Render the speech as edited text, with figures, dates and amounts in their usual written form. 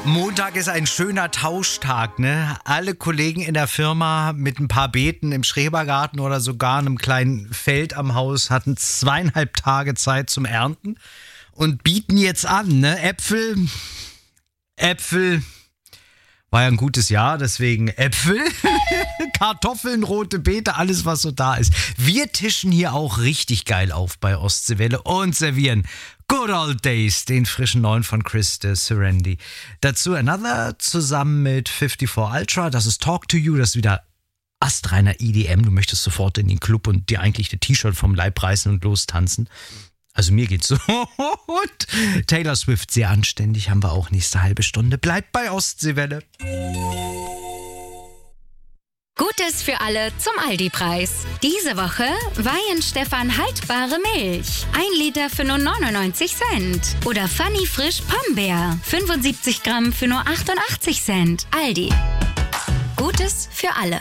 Montag ist ein schöner Tauschtag, ne? Alle Kollegen in der Firma mit ein paar Beeten im Schrebergarten oder sogar einem kleinen Feld am Haus hatten 2,5 Tage Zeit zum Ernten und bieten jetzt an, ne? Äpfel, war ja ein gutes Jahr, deswegen Äpfel, Kartoffeln, rote Beete, alles was so da ist. Wir tischen hier auch richtig geil auf bei Ostseewelle und servieren Good Old Days, den frischen neuen von Chris de Serendi. Dazu Another zusammen mit 54 Ultra, das ist Talk to You, das ist wieder astreiner EDM. Du möchtest sofort in den Club und dir eigentlich das T-Shirt vom Leib reißen und lostanzen. Also mir geht's so. Und Taylor Swift, sehr anständig, haben wir auch nächste halbe Stunde. Bleibt bei Ostseewelle. Gutes für alle zum Aldi-Preis. Diese Woche Weihenstephan haltbare Milch. 1 Liter für nur 99 Cent. Oder Funny Frisch Pombeer. 75 Gramm für nur 88 Cent. Aldi. Gutes für alle.